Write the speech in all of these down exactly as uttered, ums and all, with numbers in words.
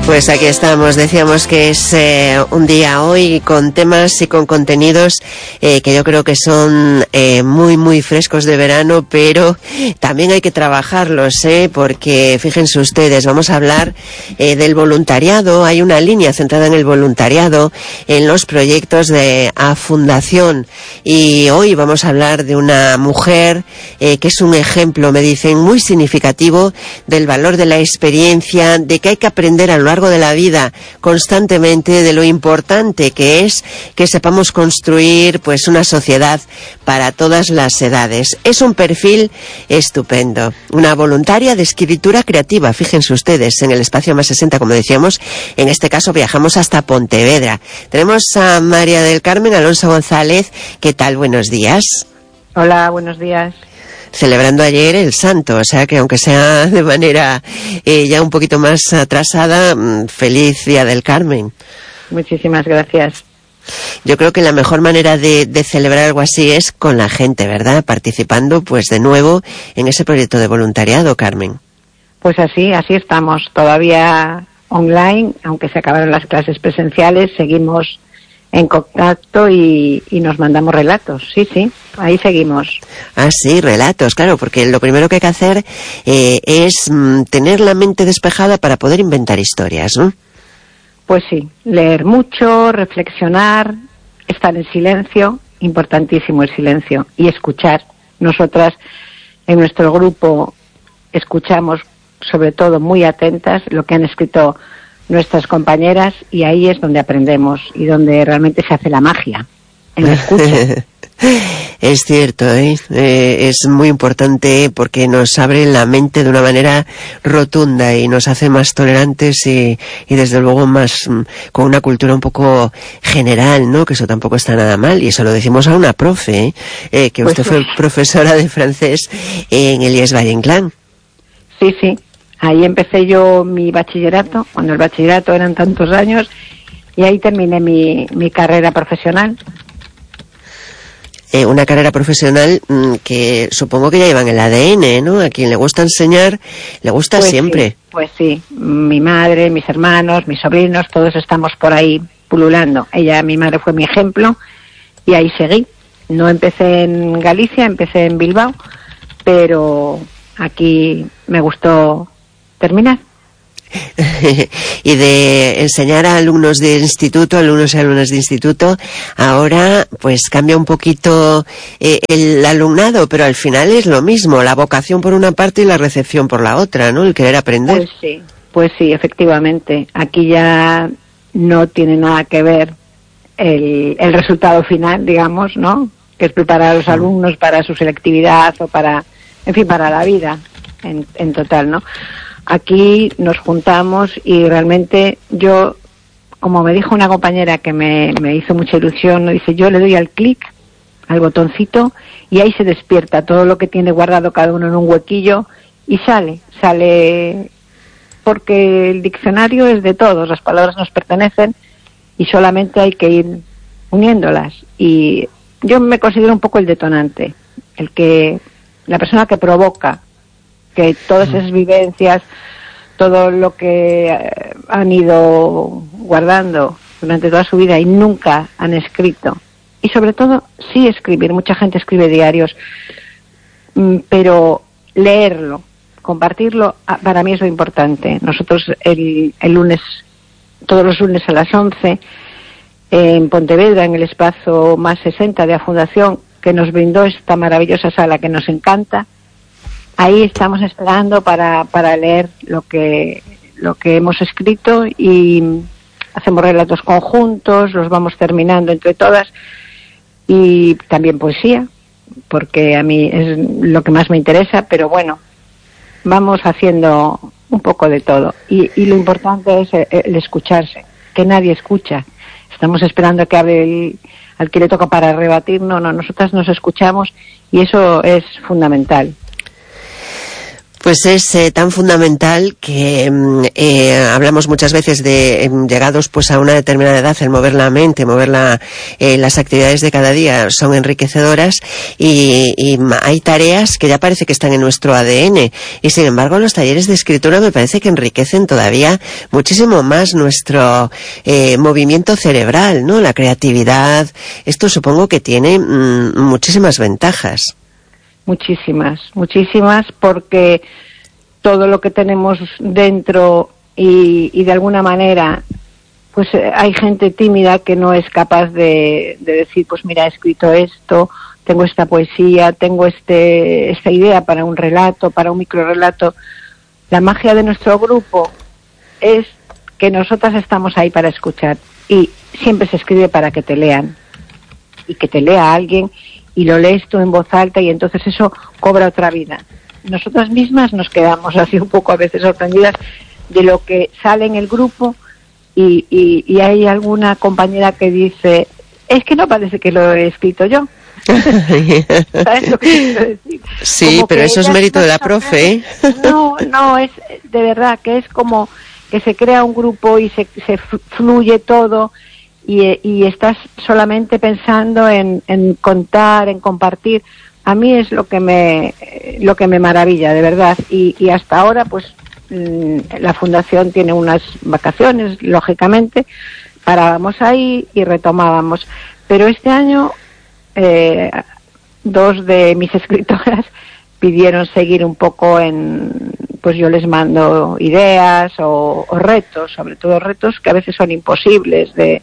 Pues aquí estamos, decíamos que es eh, un día hoy con temas y con contenidos eh, que yo creo que son eh, muy muy frescos de verano, pero también hay que trabajarlos, ¿eh? Porque fíjense ustedes, vamos a hablar eh, del voluntariado. Hay una línea centrada en el voluntariado, en los proyectos de A Fundación, y hoy vamos a hablar de una mujer eh, que es un ejemplo, me dicen, muy significativo del valor de la experiencia, de que hay que aprender a lo largo de la vida constantemente, de lo importante que es que sepamos construir pues una sociedad para todas las edades. Es un perfil estupendo, una voluntaria de escritura creativa, fíjense ustedes, en el espacio más sesenta, como decíamos. En este caso viajamos hasta Pontevedra. Tenemos a María del Carmen Alonso González. ¿Qué tal? Buenos días. Hola, buenos días. Celebrando ayer el santo, o sea que aunque sea de manera eh, ya un poquito más atrasada, feliz Día del Carmen. Muchísimas gracias. Yo creo que la mejor manera de, de celebrar algo así es con la gente, ¿verdad? Participando pues de nuevo en ese proyecto de voluntariado, Carmen. Pues así, así estamos, todavía online, aunque se acabaron las clases presenciales, seguimos en contacto y, y nos mandamos relatos, sí, sí, ahí seguimos. Ah, sí, relatos, claro, porque lo primero que hay que hacer eh, es mm, tener la mente despejada para poder inventar historias, ¿no? Pues sí, leer mucho, reflexionar, estar en silencio, importantísimo el silencio, y escuchar. Nosotras en nuestro grupo escuchamos, sobre todo muy atentas, lo que han escrito nuestras compañeras, y ahí es donde aprendemos y donde realmente se hace la magia, en la escucha. Es cierto, ¿eh? Eh, es muy importante porque nos abre la mente de una manera rotunda y nos hace más tolerantes y, y desde luego más mm, con una cultura un poco general, ¿no? Que eso tampoco está nada mal, y eso lo decimos a una profe, ¿eh? Eh, que Pues usted fue sí. Profesora de francés en Elías Valle Inclán. Sí, sí. Ahí empecé yo mi bachillerato, cuando el bachillerato eran tantos años, y ahí terminé mi, mi carrera profesional. Eh, una carrera profesional mmm, que supongo que ya llevan el A D N, ¿no? A quien le gusta enseñar, le gusta Pues siempre. Sí, pues sí, mi madre, mis hermanos, mis sobrinos, todos estamos por ahí pululando. Ella, mi madre, fue mi ejemplo, y ahí seguí. No empecé en Galicia, empecé en Bilbao, pero aquí me gustó terminar. Y de enseñar a alumnos de instituto, alumnos y alumnas de instituto, ahora pues cambia un poquito eh, el alumnado, pero al final es lo mismo, la vocación por una parte y la recepción por la otra, ¿no? El querer aprender. Pues sí, pues sí, efectivamente. Aquí ya no tiene nada que ver el, el resultado final, digamos, ¿no? Que es preparar a los alumnos para su selectividad o para, en fin, para la vida en, en total, ¿no? Aquí nos juntamos y realmente yo, como me dijo una compañera que me, me hizo mucha ilusión, dice, yo le doy al clic, al botoncito, y ahí se despierta todo lo que tiene guardado cada uno en un huequillo y sale, sale porque el diccionario es de todos, las palabras nos pertenecen y solamente hay que ir uniéndolas. Y yo me considero un poco el detonante, el que, la persona que provoca que todas esas vivencias, todo lo que eh, han ido guardando durante toda su vida y nunca han escrito. Y sobre todo, sí escribir. Mucha gente escribe diarios, pero leerlo, compartirlo, para mí es lo importante. Nosotros el, el lunes, todos los lunes a las once, en Pontevedra, en el espacio más sesenta de la Fundación, que nos brindó esta maravillosa sala que nos encanta, ahí estamos esperando para, para leer lo que, lo que hemos escrito, y hacemos relatos conjuntos, los vamos terminando entre todas, y también poesía, porque a mí es lo que más me interesa, pero bueno, vamos haciendo un poco de todo. Y, y lo importante es el, el escucharse, que nadie escucha. Estamos esperando que hable el, al que le toca para rebatir. No, no, nosotras nos escuchamos y eso es fundamental. Pues es eh, tan fundamental que eh, hablamos muchas veces de eh, llegados pues a una determinada edad, el mover la mente, mover la, eh, las actividades de cada día son enriquecedoras y, y hay tareas que ya parece que están en nuestro A D N y sin embargo los talleres de escritura me parece que enriquecen todavía muchísimo más nuestro eh, movimiento cerebral, ¿no? La creatividad, esto supongo que tiene mm, muchísimas ventajas. Muchísimas, muchísimas, porque todo lo que tenemos dentro y, y de alguna manera, pues hay gente tímida que no es capaz de, de decir, pues mira, he escrito esto, tengo esta poesía, tengo este esta idea para un relato, para un microrelato. La magia de nuestro grupo es que nosotras estamos ahí para escuchar y siempre se escribe para que te lean y que te lea alguien y lo lees tú en voz alta y entonces eso cobra otra vida. Nosotras mismas nos quedamos así un poco a veces sorprendidas de lo que sale en el grupo y, y, y hay alguna compañera que dice, es que no parece que lo he escrito yo. ¿Sabes lo que quiero decir? Sí, como pero eso es mérito de la profe, ¿eh? No, no, es de verdad que es como que se crea un grupo y se, se fluye todo. Y, y estás solamente pensando en, en contar, en compartir. A mí es lo que me lo que me maravilla, de verdad. Y, y hasta ahora, pues, mmm, la fundación tiene unas vacaciones, lógicamente, parábamos ahí y retomábamos. Pero este año, eh, dos de mis escritoras pidieron seguir un poco en, pues yo les mando ideas o, o retos, sobre todo retos que a veces son imposibles de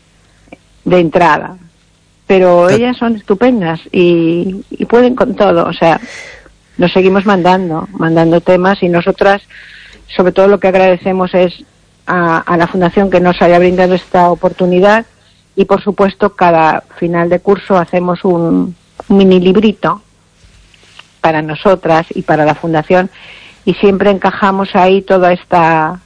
de entrada, pero ellas son estupendas y, y pueden con todo, o sea, nos seguimos mandando, mandando temas y nosotras, sobre todo lo que agradecemos es a, a la Fundación que nos haya brindado esta oportunidad y por supuesto cada final de curso hacemos un, un mini librito para nosotras y para la Fundación y siempre encajamos ahí toda esta,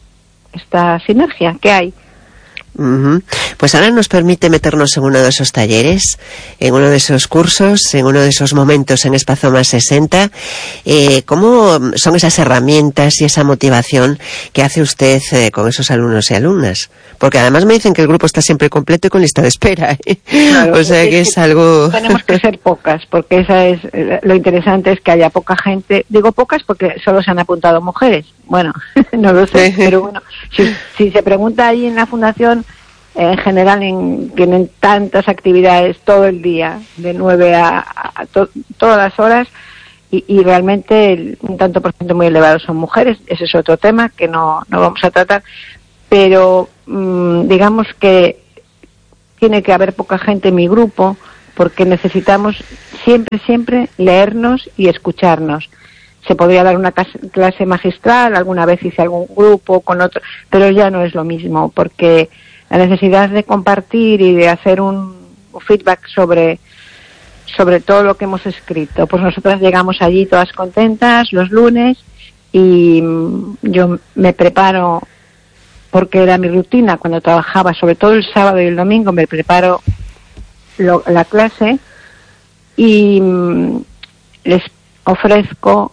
esta sinergia que hay. Uh-huh. Pues ahora nos permite meternos en uno de esos talleres, en uno de esos cursos, en uno de esos momentos en Espazoma sesenta. Eh, ¿Cómo son esas herramientas y esa motivación que hace usted eh, con esos alumnos y alumnas? Porque además me dicen que el grupo está siempre completo y con lista de espera, ¿eh? Claro, o sea que es, es algo... Tenemos que ser pocas, porque esa es lo interesante, es que haya poca gente. Digo pocas porque solo se han apuntado mujeres. Bueno, no lo sé, pero bueno, si, si se pregunta ahí en la Fundación, en general en, tienen tantas actividades todo el día, de nueve a, a to, todas las horas, y, y realmente el, un tanto por ciento muy elevado son mujeres. Ese es otro tema que no, no vamos a tratar, pero mmm, digamos que tiene que haber poca gente en mi grupo, porque necesitamos siempre, siempre leernos y escucharnos. Se podría dar una clase magistral, alguna vez hice algún grupo con otro, pero ya no es lo mismo, porque la necesidad de compartir y de hacer un, un feedback sobre, sobre todo lo que hemos escrito. Pues nosotras llegamos allí todas contentas los lunes y yo me preparo, porque era mi rutina cuando trabajaba, sobre todo el sábado y el domingo, me preparo lo, la clase y les ofrezco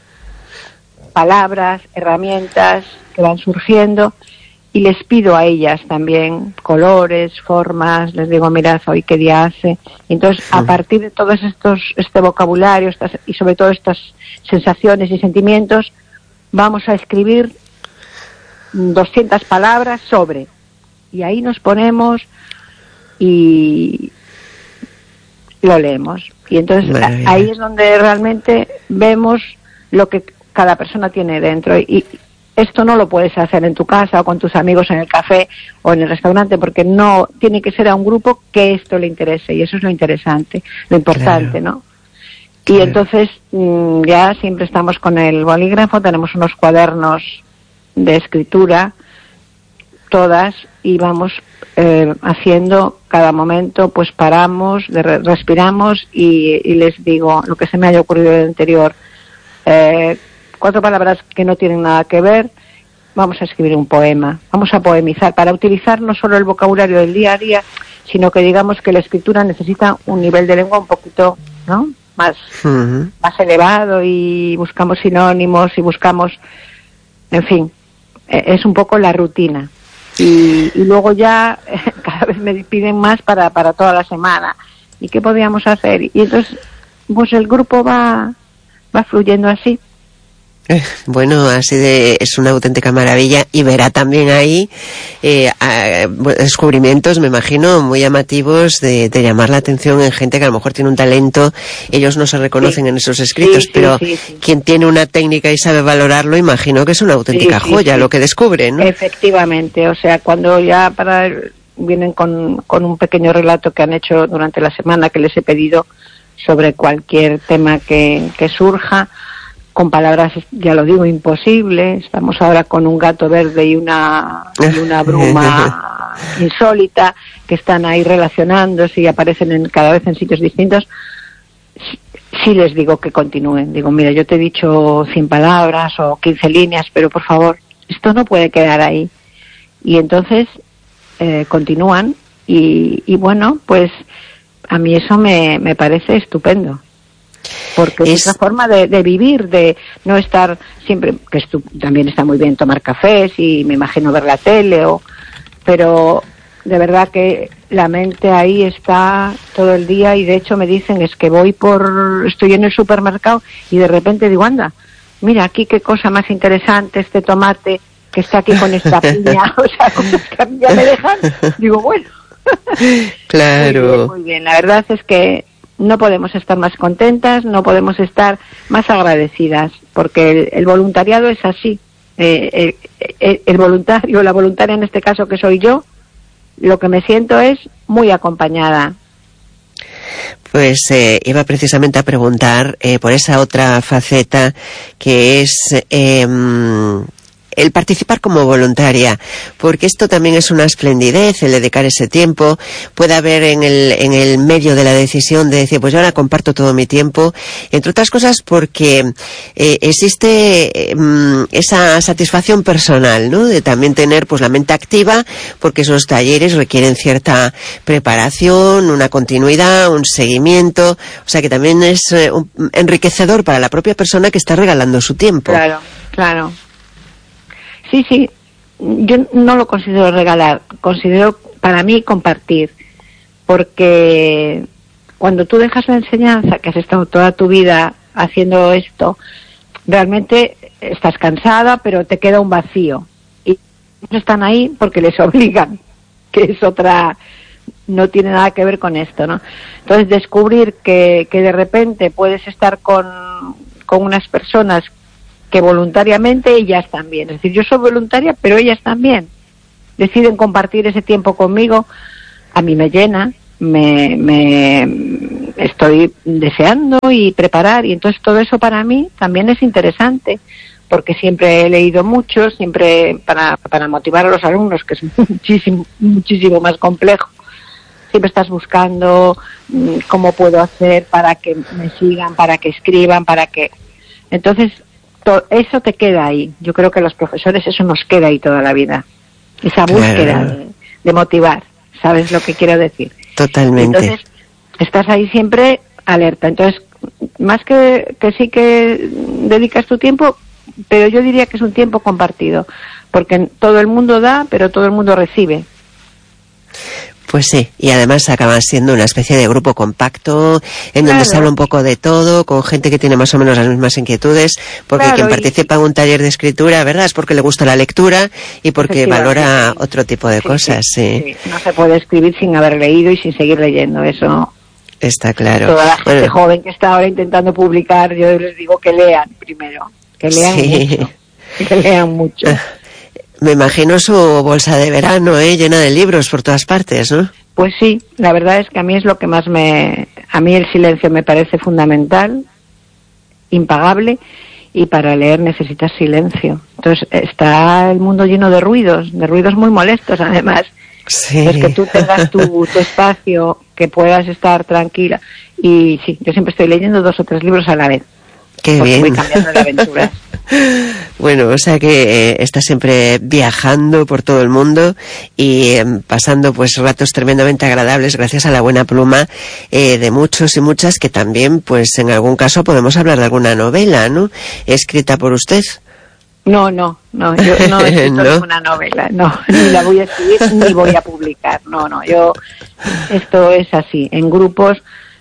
palabras, herramientas que van surgiendo y les pido a ellas también colores, formas, les digo, mirad hoy qué día hace. Y entonces, a partir de todos estos, este vocabulario estas, y sobre todo estas sensaciones y sentimientos, vamos a escribir doscientas palabras sobre. Y ahí nos ponemos y lo leemos. Y entonces Maravilla. Ahí es donde realmente vemos lo que cada persona tiene dentro. Y esto no lo puedes hacer en tu casa o con tus amigos en el café o en el restaurante, porque no tiene que ser a un grupo que esto le interese, y eso es lo interesante, lo importante, claro. ¿no? Claro. Y entonces mmm, ya siempre estamos con el bolígrafo, tenemos unos cuadernos de escritura, todas, y vamos eh, haciendo cada momento, pues paramos, de re- respiramos y, y les digo lo que se me haya ocurrido en el anterior. Eh, cuatro palabras que no tienen nada que ver, vamos a escribir un poema, vamos a poemizar, para utilizar no solo el vocabulario del día a día, sino que digamos que la escritura necesita un nivel de lengua un poquito, ¿no?, más, uh-huh. más elevado, y buscamos sinónimos y buscamos, en fin, es un poco la rutina. Y, y luego ya cada vez me piden más para, para toda la semana. ¿Y qué podíamos hacer? Y entonces, pues el grupo va, va fluyendo así. Bueno, así de, es una auténtica maravilla, y verá también ahí eh, a, descubrimientos, me imagino, muy llamativos de, de llamar la atención en gente que a lo mejor tiene un talento, ellos no se reconocen sí. en esos escritos, sí, pero sí, sí, sí. quien tiene una técnica y sabe valorarlo, imagino que es una auténtica sí, sí, joya sí. lo que descubren, ¿no? Efectivamente, o sea, cuando ya para vienen con, con un pequeño relato que han hecho durante la semana, que les he pedido sobre cualquier tema que, que surja, con palabras, ya lo digo, imposibles. Estamos ahora con un gato verde y una, y una bruma insólita, que están ahí relacionándose y aparecen en, cada vez en sitios distintos. Sí, sí les digo que continúen. Digo, mira, yo te he dicho cien palabras o quince líneas, pero por favor, esto no puede quedar ahí. Y entonces eh, continúan y, y bueno, pues a mí eso me, me parece estupendo. Porque es, es una forma de, de vivir, de no estar siempre, que estu, también está muy bien tomar cafés y me imagino ver la tele, o, pero de verdad que la mente ahí está todo el día, y de hecho me dicen, es que voy por, estoy en el supermercado y de repente digo, anda, mira aquí qué cosa más interesante, este tomate que está aquí con esta piña, o sea, como que a mí ya me dejan, digo, bueno. Claro. Muy bien, muy bien, la verdad es que no podemos estar más contentas, no podemos estar más agradecidas, porque el, el voluntariado es así. Eh, el, el, el voluntario, la voluntaria en este caso que soy yo, lo que me siento es muy acompañada. Pues eh, iba precisamente a preguntar eh, por esa otra faceta que es eh, el participar como voluntaria, porque esto también es una esplendidez, el dedicar ese tiempo. Puede haber en el, en el medio de la decisión de decir, pues yo ahora comparto todo mi tiempo, entre otras cosas porque eh, existe eh, esa satisfacción personal, ¿no? De también tener pues la mente activa, porque esos talleres requieren cierta preparación, una continuidad, un seguimiento, o sea que también es eh, un, enriquecedor para la propia persona que está regalando su tiempo. Claro, claro. Sí, sí, yo no lo considero regalar, considero para mí compartir, porque cuando tú dejas la enseñanza, que has estado toda tu vida haciendo esto, realmente estás cansada, pero te queda un vacío, y no están ahí porque les obligan, que es otra, no tiene nada que ver con esto, ¿no? Entonces descubrir que, que de repente puedes estar con, con unas personas que voluntariamente ellas también, es decir, yo soy voluntaria, pero ellas también deciden compartir ese tiempo conmigo, a mí me llena, me, me estoy deseando y preparar, y entonces todo eso para mí también es interesante, porque siempre he leído mucho, siempre para, para motivar a los alumnos, que es muchísimo, muchísimo más complejo, siempre estás buscando mmm, cómo puedo hacer para que me sigan, para que escriban, para que... Entonces, eso te queda ahí. Yo creo que a los profesores eso nos queda ahí toda la vida. Esa búsqueda claro. de, de motivar. ¿Sabes lo que quiero decir? Totalmente. Entonces, estás ahí siempre alerta. Entonces, más que, que sí que dedicas tu tiempo, pero yo diría que es un tiempo compartido. Porque todo el mundo da, pero todo el mundo recibe. Pues sí, y además acaba siendo una especie de grupo compacto en claro. donde se habla un poco de todo, con gente que tiene más o menos las mismas inquietudes, porque claro, quien participa y... en un taller de escritura, ¿verdad? Es porque le gusta la lectura y porque valora otro tipo de sí, cosas. Sí, sí. Sí. No se puede escribir sin haber leído y sin seguir leyendo, eso... Está claro. Toda la gente bueno. joven que está ahora intentando publicar, yo les digo que lean primero, que lean sí. mucho, que lean mucho. Me imagino su bolsa de verano, ¿eh? Llena de libros por todas partes, ¿no? Pues sí, la verdad es que a mí es lo que más me... A mí el silencio me parece fundamental, impagable, y para leer necesitas silencio. Entonces está el mundo lleno de ruidos, de ruidos muy molestos además. Sí. Es que tú tengas tu, tu espacio, que puedas estar tranquila. Y sí, yo siempre estoy leyendo dos o tres libros a la vez. Qué bien. Voy cambiando de aventuras. Bueno, o sea que eh, está siempre viajando por todo el mundo y eh, pasando pues ratos tremendamente agradables gracias a la buena pluma eh, de muchos y muchas, que también pues en algún caso podemos hablar de alguna novela, ¿no? Escrita por usted. No, no, no, yo no he escrito ¿No? ninguna novela, no, ni la voy a escribir ni voy a publicar, no, no, yo, esto es así, en grupos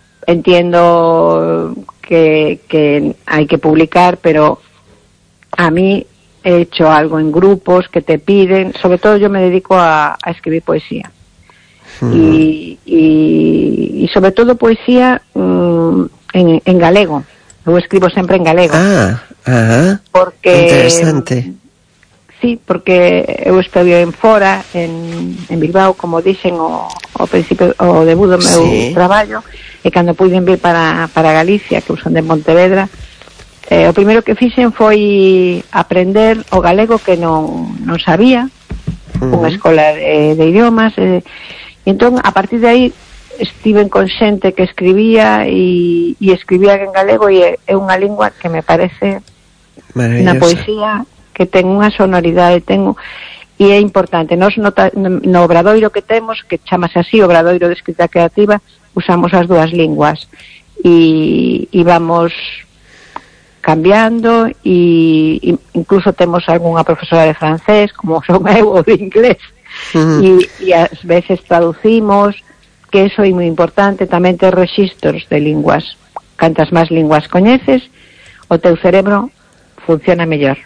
entiendo que, que hay que publicar, pero a mí he hecho algo en grupos que te piden, sobre todo yo me dedico a, a escribir poesía. Mm. Y, y, y sobre todo poesía um, en, en galego. Eu escribo sempre en galego. Ah, ah, porque, interesante. Sí, porque eu estive en fora, en, en Bilbao, como dixen, o, o principio, o debut do meu sí. traballo, e cando puiden vir para, para Galicia, que eu son de Pontevedra, Eh, o primeiro que fixen foi aprender o galego, que non, non sabía, uh-huh. unha escola de, de idiomas, eh, e entón, a partir de aí, estiven con xente que escribía e, e escribía en galego, e é unha lingua que me parece unha poesía que ten unha sonoridade, ten, e é importante. Nos no, no obradoiro que temos, que chamase así, obradoiro de escrita creativa, usamos as dúas linguas e, e vamos cambiando, e, e incluso temos algunha profesora de francés, como son eu, ou de inglés, uh-huh. e, e ás veces traducimos, que eso é moi importante, tamén ter rexistros de linguas. Cantas máis linguas coñeces, o teu cerebro funciona mellor.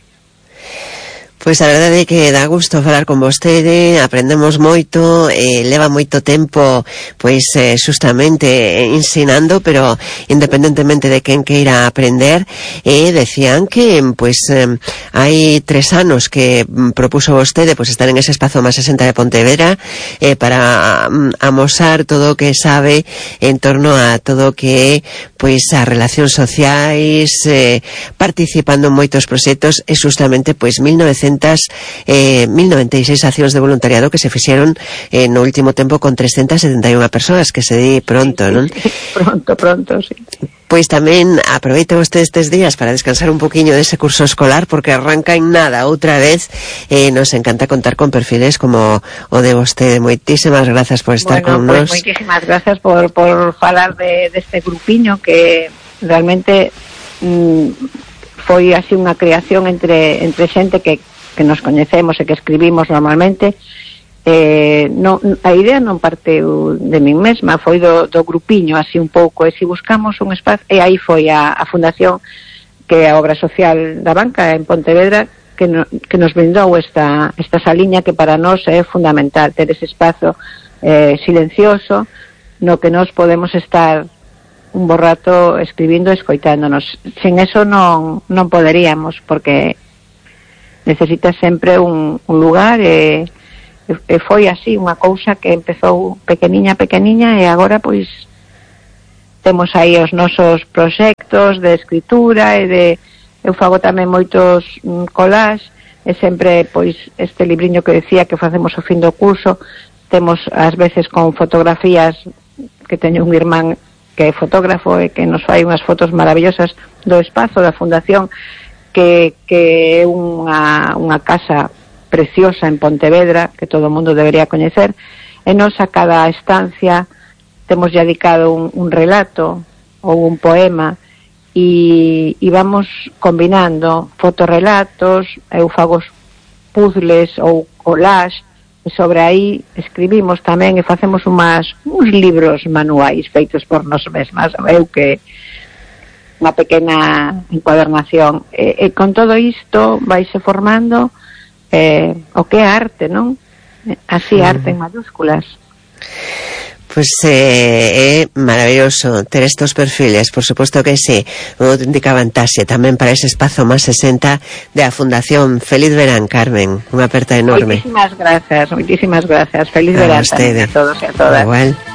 Pois a verdade é que dá gusto falar con vostede, aprendemos moito, eh, leva moito tempo pois eh, justamente ensinando, pero independentemente de quen queira aprender, eh, decían que pois eh, hai tres anos que propuso vostede pois estar en ese espazo máis sesenta de Pontevedra eh, para um, amosar todo o que sabe en torno a todo o que pois as relacións sociais, eh, participando en moitos proxectos, e justamente pois mil novecientos Eh, mil noventa e seis accións de voluntariado que se fixeron eh, no último tempo con trescientas setenta e unha persoas, que se di pronto, non? Pronto, pronto, sí. Pois tamén aproveite vostede estes días para descansar un poquinho dese curso escolar, porque arranca en nada outra vez. Eh, nos encanta contar con perfiles como o de vostede. Moitísimas grazas por estar bueno, con pues nos. Moitísimas grazas por, por falar de, de este grupiño que realmente mmm, foi así unha creación entre, entre xente que que nos coñecemos e que escribimos normalmente. Eh, non, a idea non parteu de min mesma, foi do, do grupiño, así un pouco, e si buscamos un espazo, e aí foi a, a fundación, que é a obra social da banca en Pontevedra, que, no, que nos brindou esta, esta saliña, que para nós é fundamental, ter ese espazo eh, silencioso, no que nos podemos estar un bo rato escribindo e escoitándonos. Sin eso non, non poderíamos, porque necesita sempre un, un lugar, e, e foi así unha cousa que empezou pequeniña, pequeniña, e agora pois temos aí os nosos proxectos de escritura, e de eu fago tamén moitos um, collage, e sempre pois este libriño que decía que facemos o fin do curso, temos ás veces con fotografías, que teño un irmán que é fotógrafo e que nos fai unhas fotos maravillosas do espazo da fundación, que, que é unha, unha casa preciosa en Pontevedra, que todo o mundo debería coñecer, e nos a cada estancia temos dedicado un, un relato ou un poema, e, e vamos combinando fotorrelatos, eu fago puzzles ou collage, e sobre aí escribimos tamén, e facemos umas, uns libros manuais feitos por nós mesmas, eu que unha pequena encuadernación, e, e con todo isto vaise formando eh, o que é arte, non? Así, arte en mayúsculas. Pois pues, eh, é maravilloso ter estos perfiles, por suposto que sí, unha auténtica vantaxe tamén para ese espazo máis sesenta de a Fundación. Feliz verán, Carmen, unha aperta enorme. Moitísimas grazas, moitísimas grazas, feliz verán a todos e a todas. Igual.